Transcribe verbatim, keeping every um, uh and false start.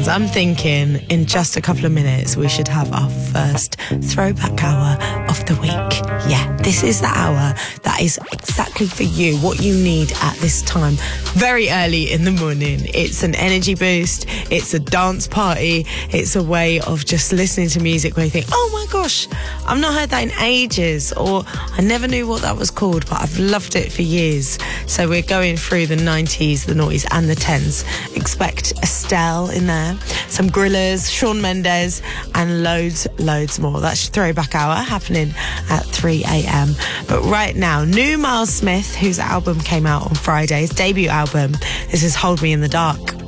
sounds, I'm thinking in just a couple of minutes we should have our first throwback hour of the week. Yeah, this is the hour that is exactly for you, what you need at this time. Very early in the morning. It's an energy boost. It's a dance party. It's a way of just listening to music where you think, oh my gosh, I've not heard that in ages, or I never knew what that was called, but I've loved it for years. So we're going through the nineties, the noughties and the tens. Expect Estelle in there, some Gorillaz, Shawn Mendes and loads, loads more. That's Throwback Hour happening at three a.m. But right now, new Miles Smith, whose album came out on Friday, his debut album. This is Hold Me in the Dark.